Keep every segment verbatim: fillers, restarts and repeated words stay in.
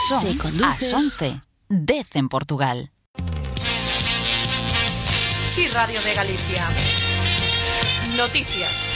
Son as once, dez en Portugal. Sí, Radio de Galicia. Noticias.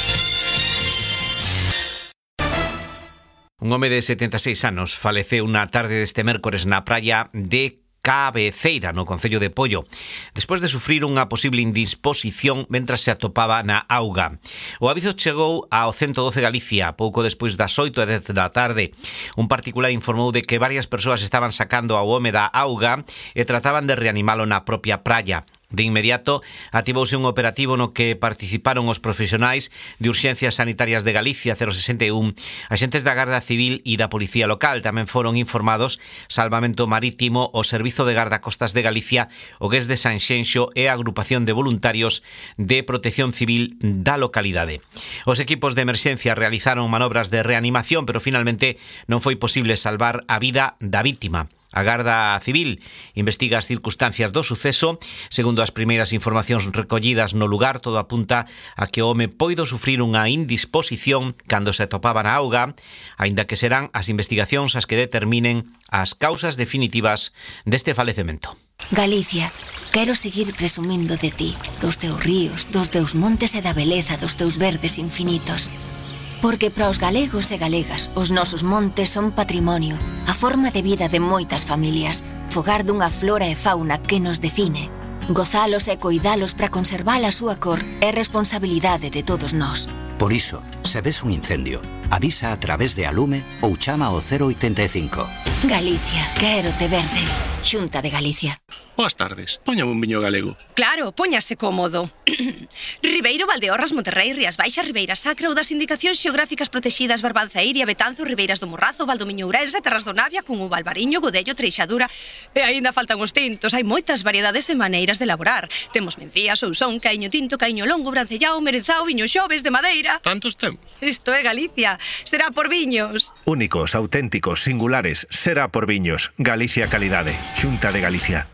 Un home de setenta e seis anos faleceu na tarde deste mércores na praia de Cabeceira, no concello de Pollo, despois de sufrir unha posible indisposición mentras se atopaba na auga. O aviso chegou ao ciento doce Galicia pouco despois das oito e dez da tarde. Un particular informou de que varias persoas estaban sacando ao home da auga e trataban de reanimalo na propia praia. De inmediato, activouse un operativo no que participaron os profesionais de Urxencias Sanitarias de Galicia cero sesenta e un, axentes da Garda Civil e da Policía Local. Tamén foron informados Salvamento Marítimo, o Servizo de Gardacostas de Galicia, o G E S de Sanxenxo e a Agrupación de Voluntarios de Protección Civil da localidade. Os equipos de emerxencia realizaron manobras de reanimación, pero finalmente non foi posible salvar a vida da vítima. A Garda Civil investiga as circunstancias do suceso. Segundo as primeiras informacións recollidas no lugar, todo apunta a que o home poido sufrir unha indisposición cando se atopaba na auga, aínda que serán as investigacións as que determinen as causas definitivas deste falecemento. Galicia, quero seguir presumindo de ti, dos teus ríos, dos teus montes e da beleza dos teus verdes infinitos. Porque para os galegos e galegas, os nosos montes son patrimonio, a forma de vida de moitas familias, fogar dunha flora e fauna que nos define. Gozalos e coidalos para conservar a súa cor é responsabilidade de todos nós. Por iso, se ves un incendio, avisa a través de Alume ou chama ao cero oitenta e cinco. Galicia, quero te verde. Xunta de Galicia. Boas tardes, póñame un viño galego. Claro, póñase cómodo. Ribeiro, Valdeorras, Monterrei, Rías Baixas, Ribeira Sacra ou das indicacións xeográficas protexidas Barbanza, Iria, Betanzo, Ribeiras do Morrazo, Valdomiño, Ourense, Terras do Navia, Cunhuva, Albariño, Godello, Treixadura. E aínda faltan os tintos, hai moitas variedades e maneiras de elaborar. Temos mencía, sousón, caiño tinto, caiño longo, brancellao, merenzao, viño xoves de madeira. Tantos temos. Isto é Galicia, será por viños. Únicos, auténticos, singulares, será por viños. Galicia Calidade, Xunta de Galicia.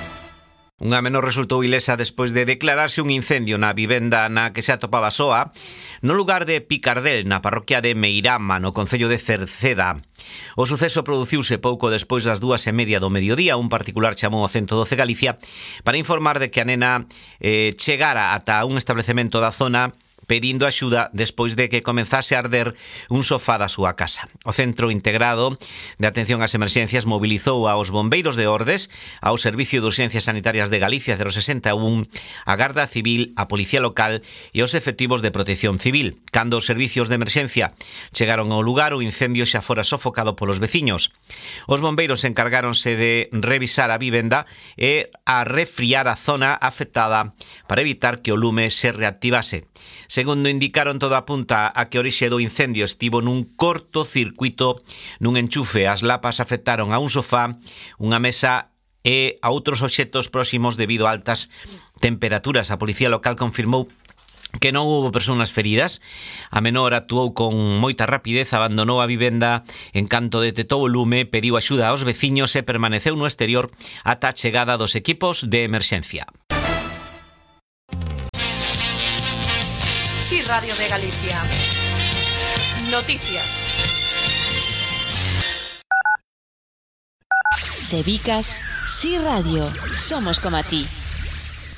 Unha menor resultou ilesa despois de declararse un incendio na vivenda na que se atopaba soa no lugar de Picardel, na parroquia de Meirama, no concello de Cerceda. O suceso produciuse pouco despois das dúas e media do mediodía. Un particular chamou ao ciento doce Galicia para informar de que a nena eh, chegara ata un establecemento da zona pedindo axuda despois de que comenzase a arder un sofá da súa casa. O Centro Integrado de Atención ás Emerxencias mobilizou aos bombeiros de Ordes, ao Servicio de Urxencias Sanitarias de Galicia cero sesenta e un, a Garda Civil, a Policía Local e os efectivos de Protección Civil. Cando os servicios de emerxencia chegaron ao lugar, o incendio xa fora sofocado polos veciños. Os bombeiros encargáronse de revisar a vivenda e a refriar a zona afectada para evitar que o lume se reactivase. Segundo indicaron, todo apunta a que a orixe do incendio estivo nun cortocircuito nun enchufe. As lapas afectaron a un sofá, unha mesa e a outros obxectos próximos debido a altas temperaturas. A Policía Local confirmou que non houbo persoas feridas. A menor actuou con moita rapidez, abandonou a vivenda en canto detectou o lume, pediu axuda aos veciños e permaneceu no exterior ata a chegada dos equipos de emerxencia. Sí, Radio de Galicia. Noticias. Se bicas, Sí Radio, somos como a ti.